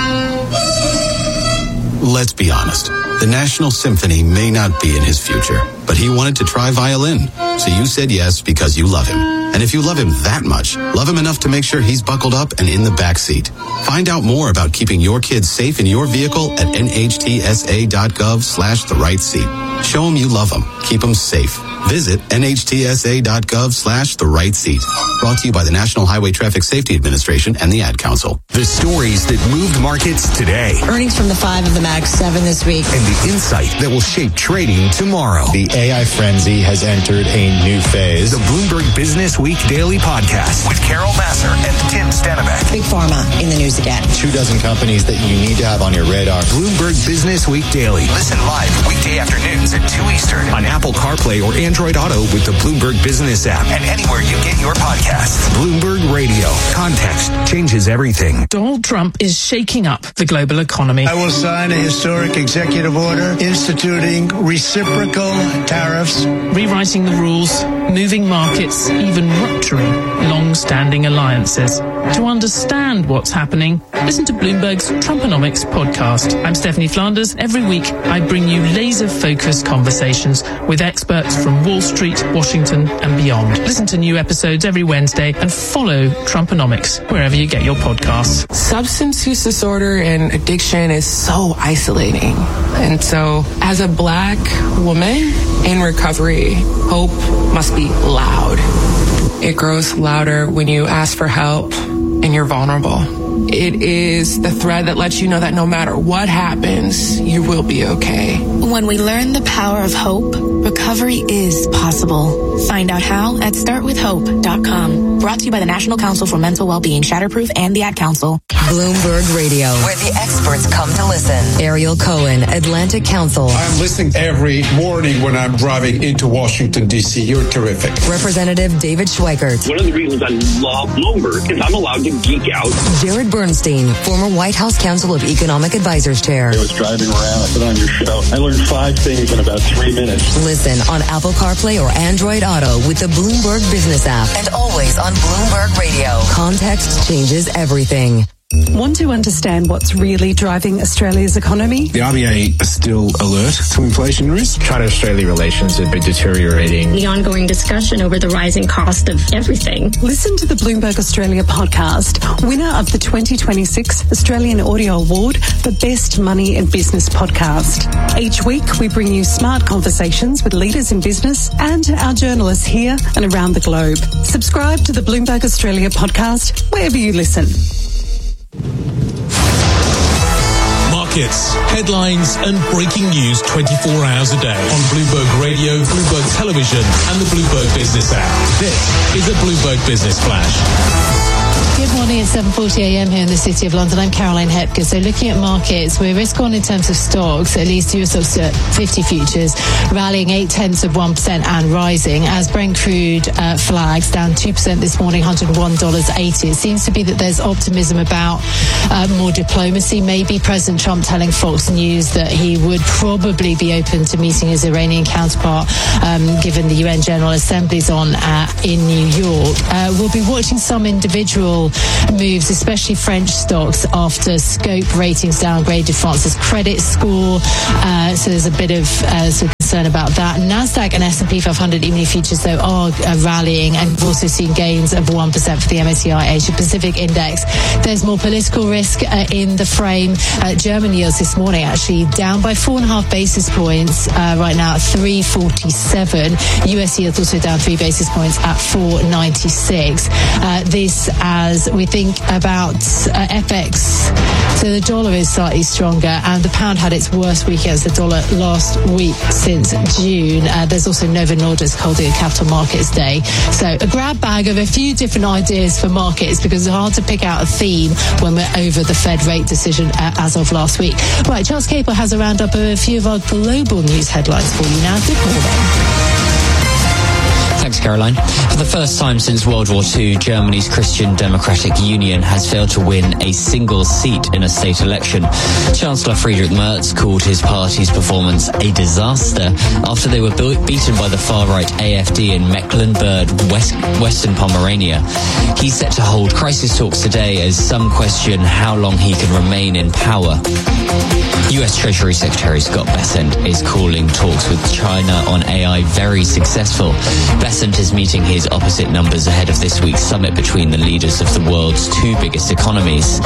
Let's be honest. The National Symphony may not be in his future, but he wanted to try violin. So you said yes because you love him. And if you love him that much, love him enough to make sure he's buckled up and in the back seat. Find out more about keeping your kids safe in your vehicle at N H T S A dot gov slash the right seat. Show him you love him. Keep him safe. Visit N H T S A dot gov slash the right seat. Brought to you by the National Highway Traffic Safety Administration and the Ad Council. The stories that moved markets today. Earnings from the five of the Mag seven this week. And the insight that will shape trading tomorrow. The A I frenzy has entered a new phase. The Bloomberg Business Week Daily Podcast with Carol Massar and Tim Stenbeck. Big Pharma in the news again. Two dozen companies that you need to have on your radar. Bloomberg Business Week Daily. Listen live weekday afternoons at two Eastern on Apple CarPlay or Android Auto with the Bloomberg Business app and anywhere you get your podcasts. Bloomberg Radio. Context changes everything. Donald Trump is shaking up the global economy. I will sign a historic executive order instituting reciprocal tariffs, rewriting the rules, moving markets, even rupturing long-standing alliances. To understand what's happening, listen to Bloomberg's Trumponomics podcast. I'm Stephanie Flanders. Every week, I bring you laser-focused conversations with experts from Wall Street, Washington, and beyond. Listen to new episodes every Wednesday and follow Trumponomics wherever you get your podcasts. Substance use disorder and addiction is so isolating. And so, as a Black woman in recovery, hope must be loud. It grows louder when you ask for help and you're vulnerable. It is the thread that lets you know that no matter what happens, you will be okay. When we learn the power of hope, recovery is possible. Find out how at start with hope dot com. Brought to you by the National Council for Mental Wellbeing, Shatterproof, and the Ad Council. Bloomberg Radio, where the experts come to listen. Ariel Cohen, Atlantic Council. I'm listening every morning when I'm driving into Washington, D C. You're terrific. Representative David Schweikert. One of the reasons I love Bloomberg is I'm allowed to geek out. Jared Bernstein, former White House Council of Economic Advisors Chair. I was driving around, I put on your show. I learned five things in about three minutes. Listen on Apple CarPlay or Android Auto with the Bloomberg Business app. And always on Bloomberg Radio. Context changes everything. Want to understand what's really driving Australia's economy? The R B A are still alert to inflation risk. China-Australia relations have been deteriorating. The ongoing discussion over the rising cost of everything. Listen to the Bloomberg Australia podcast, winner of the twenty twenty-six Australian Audio Award for Best Money and Business Podcast. Each week, we bring you smart conversations with leaders in business and our journalists here and around the globe. Subscribe to the Bloomberg Australia podcast wherever you listen. Markets, headlines and breaking news twenty-four hours a day on Bloomberg Radio, Bloomberg Television and the Bloomberg Business app. This is a Bloomberg Business Flash. Good morning, it's seven forty a m here in the City of London. I'm Caroline Hepker. So looking at markets, we're risk on in terms of stocks, at least U S fifty futures, rallying eight tenths of one percent and rising as Brent crude uh, flags down two percent this morning, one hundred one dollars eighty. It seems to be that there's optimism about uh, more diplomacy. Maybe President Trump telling Fox News that he would probably be open to meeting his Iranian counterpart, um, given the U N General Assembly's on uh, in New York. Uh, we'll be watching some individual moves, especially French stocks, after Scope ratings downgraded France's credit score. Uh, so there's a bit of uh, sort of concern about that. NASDAQ and S and P five hundred E-mini futures, though, are uh, rallying, and we've also seen gains of one percent for the M S C I Asia Pacific Index. There's more political risk uh, in the frame. Uh, German yields this morning actually down by four and a half basis points uh, right now at three forty-seven. U S yields also down three basis points at four ninety-six. Uh, this as we think about uh, F X. So the dollar is slightly stronger, and the pound had its worst week against the dollar last week since June. Uh, there's also Novo Nordisk holding a Capital Markets Day. So a grab bag of a few different ideas for markets, because it's hard to pick out a theme when we're over the Fed rate decision uh, as of last week. Right, Charles Capel has a roundup of a few of our global news headlines for you now. Good morning. Thanks, Caroline. For the first time since World War Two, Germany's Christian Democratic Union has failed to win a single seat in a state election. Chancellor Friedrich Merz called his party's performance a disaster after they were be- beaten by the far-right A F D in Mecklenburg, West- Western Pomerania. He's set to hold crisis talks today as some question how long he can remain in power. U S Treasury Secretary Scott Bessent is calling talks with China on A I very successful. Bessent is meeting his opposite numbers ahead of this week's summit between the leaders of the world's two biggest economies.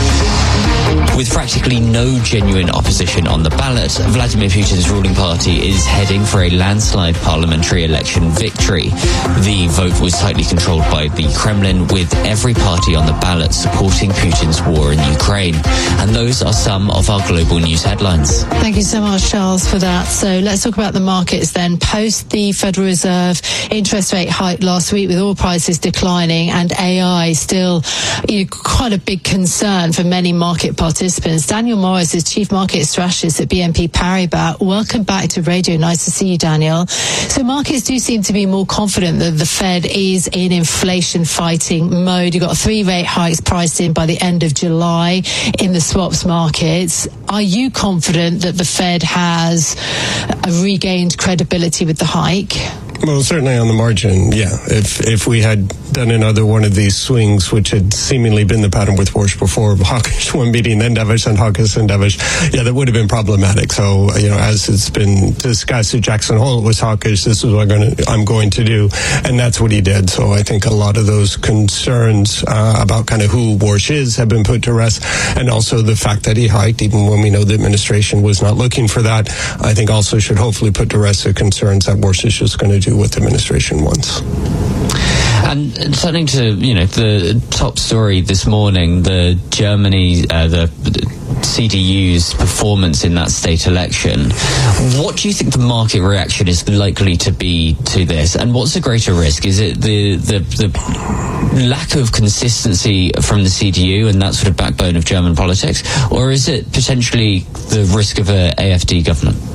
With practically no genuine opposition on the ballot, Vladimir Putin's ruling party is heading for a landslide parliamentary election victory. The vote was tightly controlled by the Kremlin, with every party on the ballot supporting Putin's war in Ukraine. And those are some of our global news headlines. Thank you so much, Charles, for that. So let's talk about the markets then. Post the Federal Reserve interest rate hike last week, with oil prices declining and A I still, you know, quite a big concern for many market participants. Daniel Morris is Chief Market Strategist at B N P Paribas. Welcome back to radio. Nice to see you, Daniel. So markets do seem to be more confident that the Fed is in inflation fighting mode. You've got three rate hikes priced in by the end of July in the swaps markets. Are you confident that the Fed has regained credibility with the hike? Well, certainly on the margin, yeah. If if we had done another one of these swings, which had seemingly been the pattern with Warsh before, hawkish one meeting, then dovish, and hawkish and dovish, yeah, that would have been problematic. So, you know, as it's been discussed at Jackson Hole, it was hawkish, this is what I'm going, to, I'm going to do, and that's what he did. So I think a lot of those concerns uh, about kind of who Warsh is have been put to rest, and also the fact that he hiked, even when we know the administration was not looking for that, I think also should hopefully put to rest the concerns that Warsh is just going to do what the administration wants. And turning to, you know, the top story this morning, the Germany, uh, the, the C D U's performance in that state election. What do you think the market reaction is likely to be to this? And what's the greater risk? Is it the, the, the lack of consistency from the C D U and that sort of backbone of German politics? Or is it potentially the risk of a A F D government?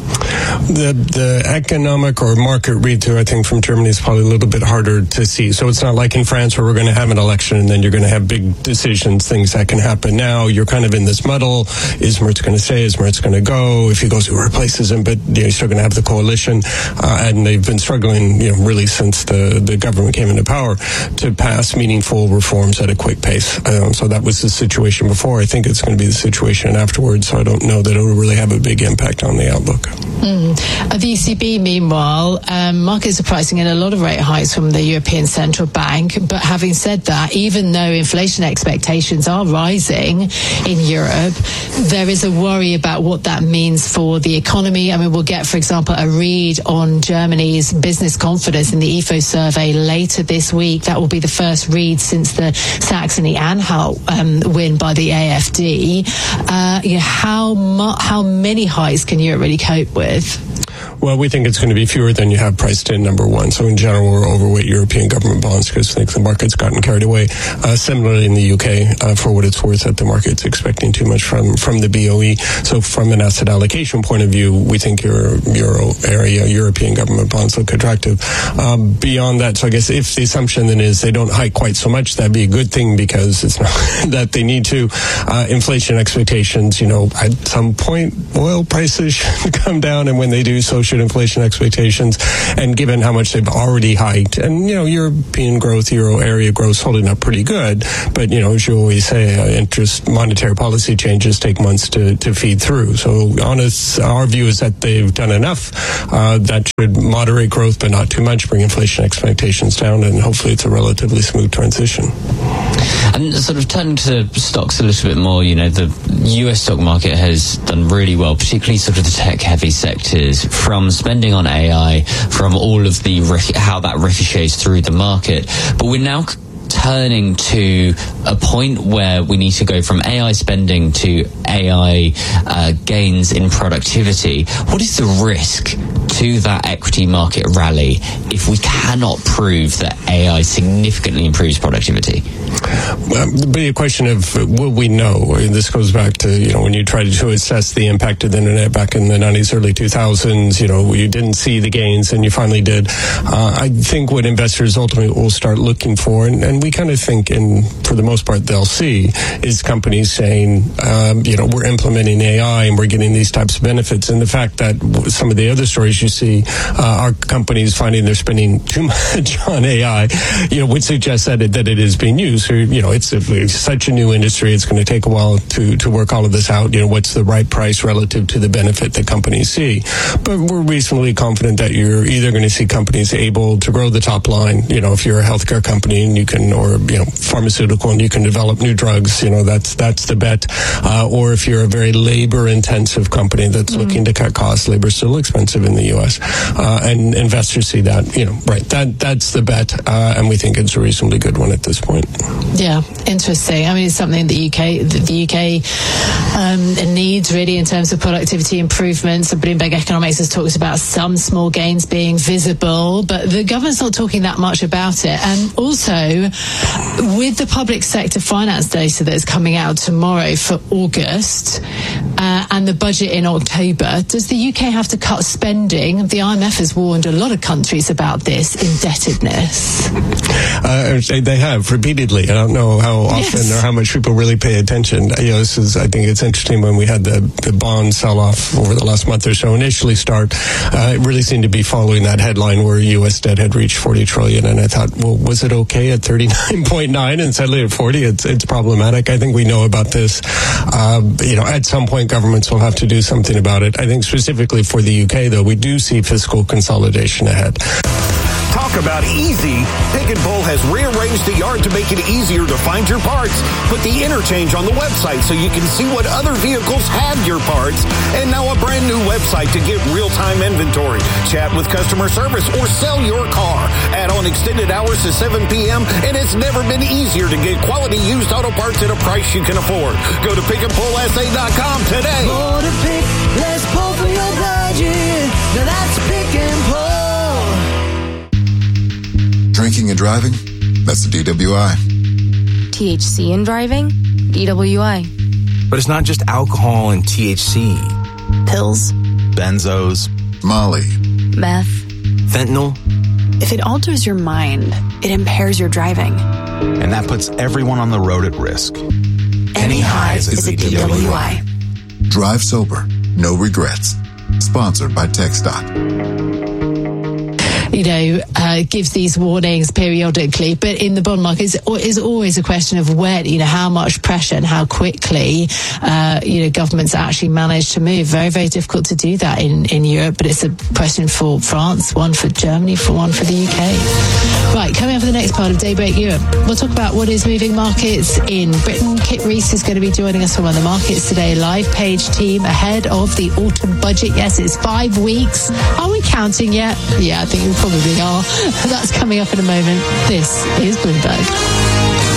The the economic or market read-through, I think, from Germany is probably a little bit harder to see. So it's not like in France where we're going to have an election and then you're going to have big decisions, things that can happen now. You're kind of in this muddle. Is Merz going to stay? Is Merz going to go? If he goes, who replaces him? But you know, you're still going to have the coalition. Uh, and they've been struggling, you know, really since the, the government came into power to pass meaningful reforms at a quick pace. Um, so that was the situation before. I think it's going to be the situation afterwards. So I don't know that it will really have a big impact on the outlook. Mm. At the E C B, meanwhile, um, markets are pricing in a lot of rate hikes from the European Central Bank. But having said that, even though inflation expectations are rising in Europe, there is a worry about what that means for the economy. I mean, we'll get, for example, a read on Germany's business confidence in the Ifo survey later this week. That will be the first read since the Saxony-Anhalt um, win by the A F D. Uh, you know, how mu- how many hikes can Europe really cope with? Well, we think it's going to be fewer than you have priced in, number one. So in general, we're overweight European government bonds because I think the market's gotten carried away. Uh, similarly in the U K, uh, for what it's worth, that the market's expecting too much from, from the B O E. So from an asset allocation point of view, we think Euro, Euro area, European government bonds look attractive. Um, beyond that, so I guess if the assumption then is they don't hike quite so much, that'd be a good thing because it's not that they need to. Uh, inflation expectations, you know, at some point, oil prices should come down, and when they do, so should inflation expectations. And given how much they've already hiked, and you know, European growth, Euro area growth holding up pretty good, but you know, as you always say, uh, interest monetary policy changes take months to, to feed through. So honest, our view is that they've done enough uh, that should moderate growth, but not too much, bring inflation expectations down, and hopefully it's a relatively smooth transition. And sort of turning to stocks a little bit more, you know, the U S stock market has done really well, particularly sort of the tech-heavy sectors, from spending on A I, from all of the how that ricochets through the market. But we're now turning to a point where we need to go from A I spending to A I uh, gains in productivity. What is the risk to that equity market rally if we cannot prove that A I significantly improves productivity? Well, there'd be a question of will we know? This goes back to, you know, when you tried to assess the impact of the internet back in the nineties, early two thousands, you know, you didn't see the gains and you finally did. Uh, I think what investors ultimately will start looking for, and, and we kind of think, and for the most part they'll see, is companies saying, um, you know, we're implementing A I and we're getting these types of benefits. And the fact that some of the other stories you see uh, are companies finding they're spending too much on A I, you know, would suggest that it, that it is being used. So, you know, it's, a, it's such a new industry. It's going to take a while to, to work all of this out. You know, what's the right price relative to the benefit that companies see? But we're reasonably confident that you're either going to see companies able to grow the top line. You know, if you're a healthcare company and you can, or, you know, pharmaceutical and you can develop new drugs, you know, that's, that's the bet. Uh, or if you're a very labor intensive company that's mm-hmm. looking to cut costs, labor is still expensive in the U S. Uh, and investors see that, you know, right. That, that's the bet. Uh, and we think it's a reasonably good one at this point. Yeah, interesting. I mean, it's something the U K, the U K um, needs really in terms of productivity improvements. So Bloomberg Economics has talked about some small gains being visible, but the government's not talking that much about it. And also, with the public sector finance data that's coming out tomorrow for August uh, and the budget in October, does the U K have to cut spending? The I M F has warned a lot of countries about this indebtedness. Uh, they have repeatedly. I don't know how often yes. or how much people really pay attention. You know, this is, I think it's interesting when we had the, the bond sell-off over the last month or so initially start, uh, it really seemed to be following that headline where U S debt had reached forty trillion. And I thought, well, was it okay at thirty-nine point nine? And suddenly at forty, it's, it's problematic. I think we know about this. Uh, you know, at some point governments will have to do something about it. I think specifically for the U K, though, we do see fiscal consolidation ahead. Talk about easy. Pick and Pull has rearranged the yard to make it easier to find your parts. Put the interchange on the website so you can see what other vehicles have your parts. And now a brand new website to get real-time inventory, chat with customer service, or sell your car. Add on extended hours to seven p.m. and it's never been easier to get quality used auto parts at a price you can afford. Go to pick and pull s a dot com today. More to pick, let's pull for your budget. Now that's Pick and Pull. Drinking and driving? That's the D W I. T H C in driving? D W I. But it's not just alcohol and T H C. Pills. benzos, Molly, meth, fentanyl. If it alters your mind, it impairs your driving. And that puts everyone on the road at risk. Any highs is a D W I. Drive sober, no regrets. Sponsored by TxDOT. You know, uh, gives these warnings periodically, but in the bond market is always a question of where, you know, how much pressure and how quickly, uh, you know, governments actually manage to move. Very, very difficult to do that in, in Europe, but it's a question for France, one for Germany, for one for the U K. Right, coming up for the next part of Daybreak Europe, we'll talk about what is moving markets in Britain. Kit Reese is going to be joining us from On the Markets Today live page team ahead of the autumn budget. Yes, it's five weeks. Are we counting yet? Yeah, I think we probably are. That's coming up in a moment. This is Bloomberg.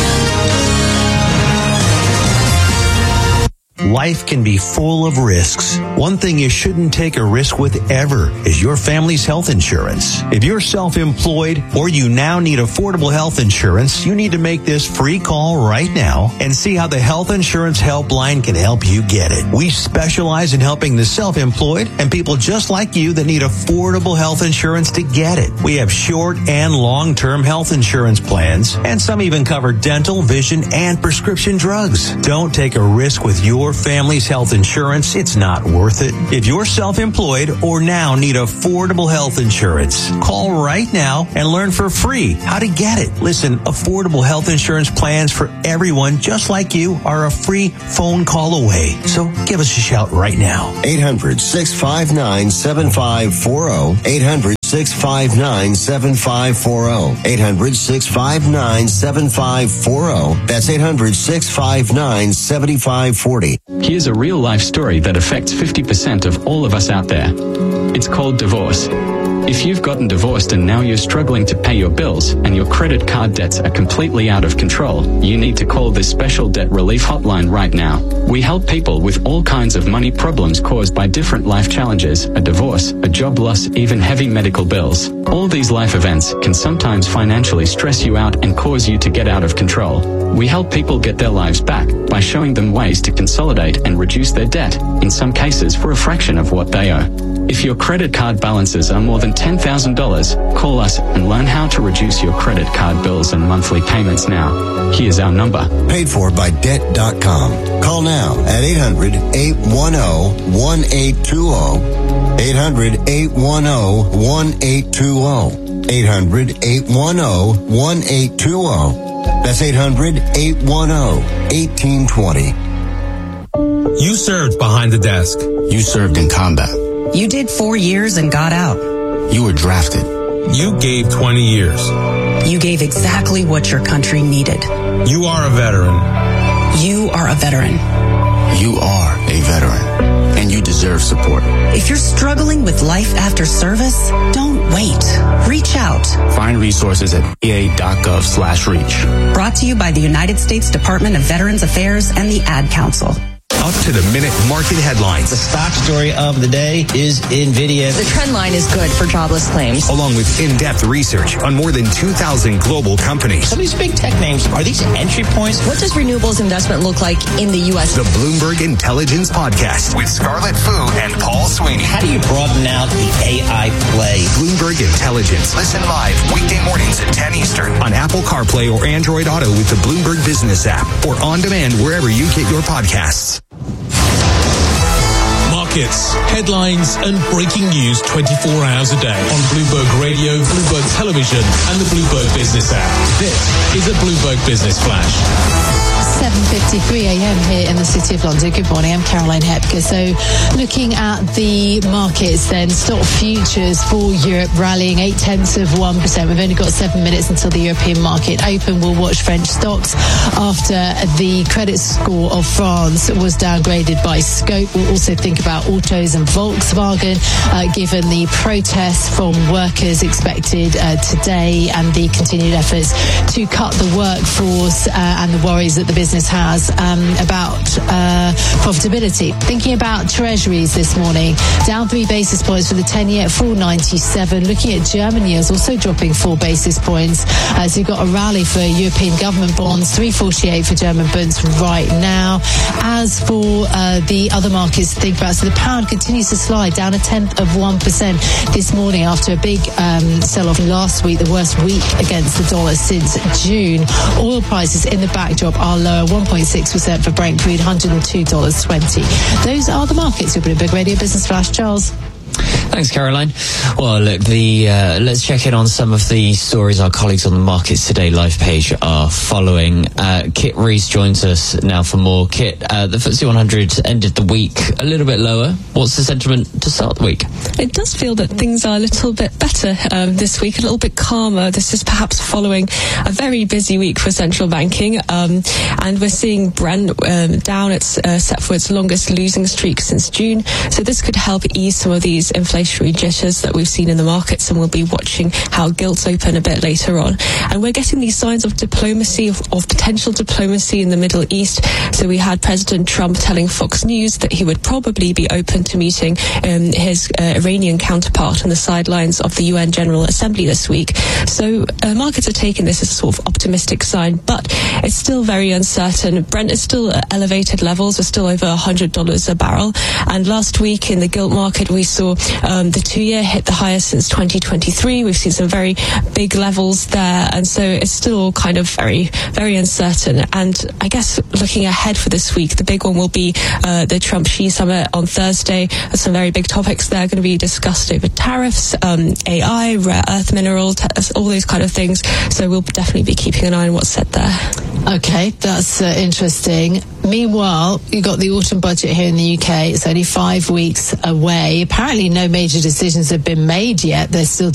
Life can be full of risks. One thing you shouldn't take a risk with ever is your family's health insurance. If you're self-employed or you now need affordable health insurance, you need to make this free call right now and see how the Health Insurance Helpline can help you get it. We specialize in helping the self-employed and people just like you that need affordable health insurance to get it. We have short and long-term health insurance plans, and some even cover dental, vision, and prescription drugs. Don't take a risk with your family's health insurance. It's not worth it. If you're self-employed or now need affordable health insurance, call right now and learn for free how to get it. Listen, affordable health insurance plans for everyone just like you are a free phone call away. So give us a shout right now. eight hundred, six five nine, seven five four zero. eight hundred, six five nine, seven five four zero. eight hundred, six five nine, seven five four zero. That's eight hundred, six five nine, seven five four zero. Here's a real-life story that affects fifty percent of all of us out there. It's called divorce. If you've gotten divorced and now you're struggling to pay your bills and your credit card debts are completely out of control, you need to call this special debt relief hotline right now. We help people with all kinds of money problems caused by different life challenges, a divorce, a job loss, even heavy medical bills. All these life events can sometimes financially stress you out and cause you to get out of control. We help people get their lives back by showing them ways to consolidate and reduce their debt, in some cases for a fraction of what they owe. If your credit card balances are more than ten thousand dollars, call us and learn how to reduce your credit card bills and monthly payments now. Here's our number. Paid for by debt dot com. Call now at eight hundred, eight one zero, one eight two zero. eight hundred, eight one zero, one eight two zero. eight hundred, eight one zero, one eight two zero. That's eight hundred, eight one zero, one eight two zero. You served behind the desk. You served in combat. You did four years and got out. You were drafted. You gave twenty years. You gave exactly what your country needed. You are a veteran. You are a veteran. You are a veteran, and you deserve support. If you're struggling with life after service, don't wait. Reach out. Find resources at v a dot gov slash reach. Brought to you by the United States Department of Veterans Affairs and the Ad Council. Up to the minute market headlines. The stock story of the day is NVIDIA. The trend line is good for jobless claims. Along with in-depth research on more than two thousand global companies. Some of these big tech names, are these entry points? What does renewables investment look like in the U S? The Bloomberg Intelligence Podcast with Scarlett Fu and Paul Sweeney. How do you broaden out the A I play? Bloomberg Intelligence. Listen live weekday mornings at ten Eastern on Apple CarPlay or Android Auto with the Bloomberg Business app or on demand wherever you get your podcasts. Markets, headlines and breaking news twenty-four hours a day on Bloomberg Radio, Bloomberg Television and the Bloomberg Business app. This is a Bloomberg Business Flash. seven fifty-three a.m. here in the City of London. Good morning, I'm Caroline Hepker. So looking at the markets then, stock futures for Europe rallying eight tenths of one percent. We've only got seven minutes until the European market open. We'll watch French stocks after the credit score of France was downgraded by Scope. We'll also think about autos and Volkswagen, uh, given the protests from workers expected uh, today and the continued efforts to cut the workforce uh, and the worries that the business business has um, about uh, profitability. Thinking about treasuries this morning, down three basis points for the ten-year at four ninety-seven. Looking at German yields, also dropping four basis points. Uh, so you've got a rally for European government bonds, three forty-eight for German bunds right now. As for uh, the other markets to think about, so the pound continues to slide down a tenth of one percent this morning after a big um, sell-off last week, the worst week against the dollar since June. Oil prices in the backdrop are lower, one point six percent for Brent crude, one hundred two dollars twenty. Those are the markets. Your Bloomberg Radio Business Flash. Charles. Thanks, Caroline. Well, look, the uh, let's check in on some of the stories our colleagues on the Markets Today live page are following. Uh, Kit Rees joins us now for more. Kit, uh, the F T S E one hundred ended the week a little bit lower. What's the sentiment to start the week? It does feel that things are a little bit better um, this week, a little bit calmer. This is perhaps following a very busy week for central banking, um, and we're seeing Brent um, down. It's uh, set for its longest losing streak since June, so this could help ease some of these inflationary jitters that we've seen in the markets, and we'll be watching how gilts open a bit later on. And we're getting these signs of diplomacy, of, of potential diplomacy in the Middle East. So we had President Trump telling Fox News that he would probably be open to meeting um, his uh, Iranian counterpart on the sidelines of the U N General Assembly this week. So uh, markets are taking this as a sort of optimistic sign, but it's still very uncertain. Brent is still at elevated levels. We're still over one hundred dollars a barrel. And last week in the gilt market, we saw Um, the two-year hit the highest since twenty twenty-three. We've seen some very big levels there, and so it's still all kind of very, very uncertain. And I guess looking ahead for this week, the big one will be uh, the Trump-Xi summit on Thursday. There's some very big topics there going to be discussed over tariffs, um, A I, rare earth minerals, all those kind of things. So we'll definitely be keeping an eye on what's said there. Okay, that's uh, interesting. Meanwhile, you've got the autumn budget here in the U K. It's only five weeks away. Apparently no major decisions have been made yet. They're still